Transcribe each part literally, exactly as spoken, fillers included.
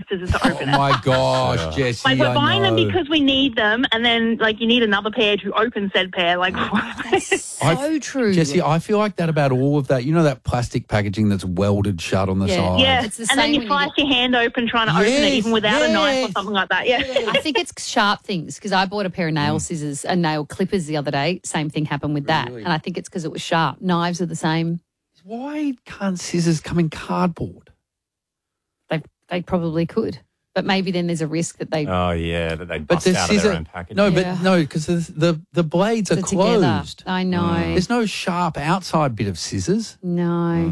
scissors to open Oh, it. my gosh, yeah. Jessie, Like, we're I buying know. them because we need them, and then, like, you need another pair to open said pair. Like, So I- true. Jessie, I feel like that about all of that. You know that plastic packaging that's welded shut on the Yeah. side? yeah. It's the And same then you when you slice get- your hand open trying to open it, Yes, even without a knife yes. or something like that. Yeah. I think it's sharp things because I bought a pair of nail scissors and nail clippers the other day. Same thing happened with that. Really? And I think it's because it was sharp. Knives are the same. Why can't scissors come in cardboard? They they probably could. But maybe then there's a risk that they Oh, yeah, that they But bust the out scissor, of their own package. no, Yeah. but no, because the, the the blades are they're together. closed. I know. There's no sharp outside bit of scissors. No.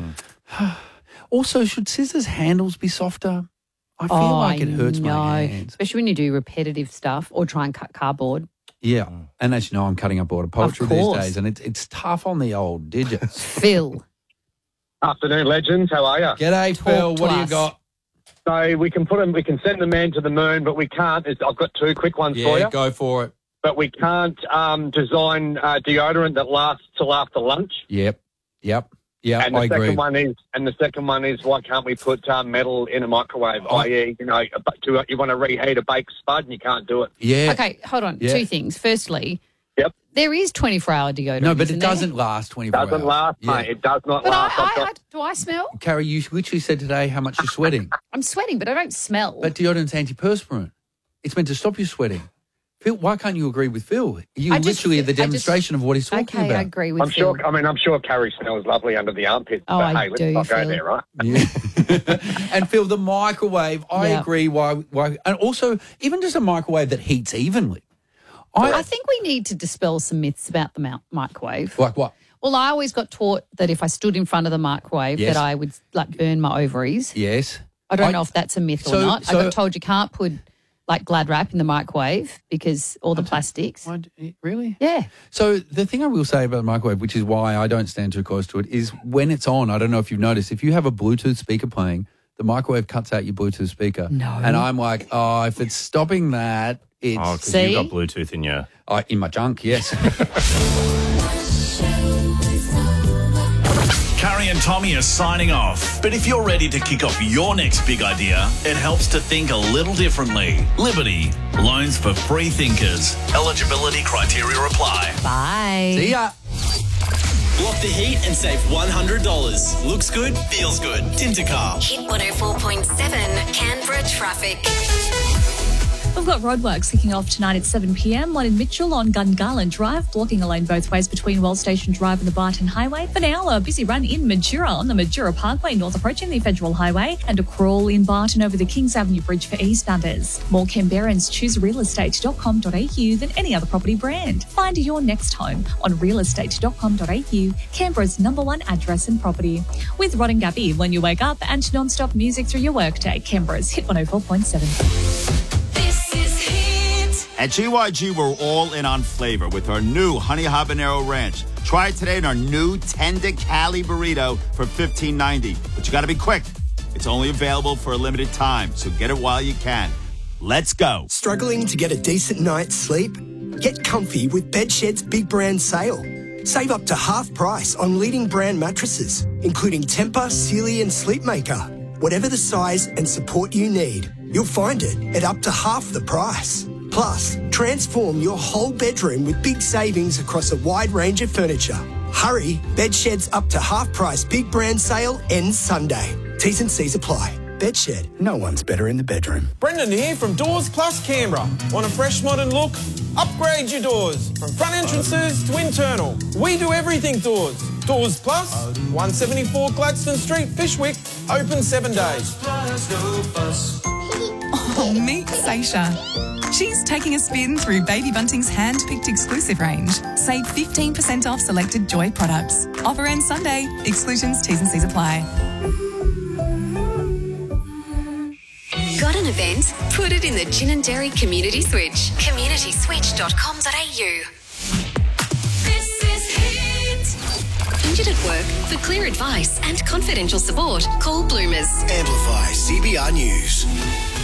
Also, should scissors handles be softer? I feel Oh, like it I hurts know. my hands. Especially when you do repetitive stuff or try and cut cardboard. Yeah, and as you know, I'm cutting up a lot of poetry these course. days, and it's it's tough on the old digits. Phil. Afternoon, legends. How are you? G'day, Talk Phil. to What do you us. got? So we can put them, we can send the man to the moon, but we can't. It's, I've got two quick ones for Yeah, you. go for it. But we can't um, design uh, deodorant that lasts till after lunch. Yep, yep, yep. and the I second agree. one is, and the second one is, why can't we put uh, metal in a microwave? Oh. that is, you know, a bu- to, you want to reheat a baked spud and you can't do it. Yeah. Okay, hold on. Yeah. Two things. Firstly, Yep. there is twenty-four hour deodorant. No, but isn't it there? doesn't last twenty-four hours. Doesn't last, Yeah. mate. It does not But I, last. I've I, I, got- do I smell? Carrie, you literally said today how much you're sweating. I'm sweating, but I don't smell. But deodorant's antiperspirant. It's meant to stop you sweating. Phil, why can't you agree with Phil? You I just literally are feel- the I just- demonstration of what he's talking okay, about. I agree with I'm Phil. sure. I mean, I'm sure Carrie smells lovely under the armpits. Oh, but I hey, let's do, not go Phil. there, right? Yeah. And Phil, the microwave, I Yeah. agree. Why, why? And also, even just a microwave that heats evenly. I, I think we need to dispel some myths about the mou- microwave. like what? Well, I always got taught that if I stood in front of the microwave Yes. that I would like burn my ovaries. Yes. I don't I- know if that's a myth so- or not. so- I got told you can't put like Glad wrap in the microwave because all the plastics. Why d- really? Yeah. So the thing I will say about the microwave, which is why I don't stand too close to it, is when it's on, I don't know if you've noticed, if you have a Bluetooth speaker playing, the microwave cuts out your Bluetooth speaker. No. And I'm like, oh, if it's stopping that, it's Oh, because See? you've got Bluetooth in your... uh, in my junk, yes. Carrie and Tommy are signing off. But if you're ready to kick off your next big idea, it helps to think a little differently. Liberty. Loans for free thinkers. Eligibility criteria apply. Bye. See ya. Block the heat and save one hundred dollars. Looks good, feels good. Tintercar. Hit one oh four point seven Canberra traffic. We've got roadworks kicking off tonight at seven p m. One in Mitchell on Gungahlin Drive, blocking a lane both ways between Wells Station Drive and the Barton Highway. For now, a busy run in Madura on the Madura Parkway, north approaching the Federal Highway, and a crawl in Barton over the Kings Avenue Bridge for eastbounders. More Canberrans choose real estate dot com dot a u than any other property brand. Find your next home on real estate dot com dot a u, Canberra's number one address and property. With Rod and Gabby when you wake up and non-stop music through your workday. Canberra's Hit one oh four point seven. At G Y G, we're all in on flavor with our new Honey Habanero Ranch. Try it today in our new Tender Cali Burrito for fifteen ninety. But you got to be quick. It's only available for a limited time, so get it while you can. Let's go. Struggling to get a decent night's sleep? Get comfy with Bedshed's big brand sale. Save up to half price on leading brand mattresses, including Tempur, Sealy and Sleepmaker. Whatever the size and support you need, you'll find it at up to half the price. Plus, transform your whole bedroom with big savings across a wide range of furniture. Hurry, Bedshed's up to half price big brand sale ends Sunday. T's and C's apply. Bedshed, no one's better in the bedroom. Brendan here from Doors Plus Canberra. Want a fresh modern look? Upgrade your doors from front entrances to internal. We do everything doors. Doors Plus, one seventy-four Gladstone Street, Fishwick, open seven days. Oh, meet Seisha. She's taking a spin through Baby Bunting's hand-picked exclusive range. Save fifteen percent off selected Joy products. Offer ends Sunday. Exclusions, T's and C's apply. Got an event? Put it in the Gin and Dairy Community Switch. community switch dot com dot a u. This is Hit. Injured at work? For clear advice and confidential support, call Bloomers. Amplify C B R News.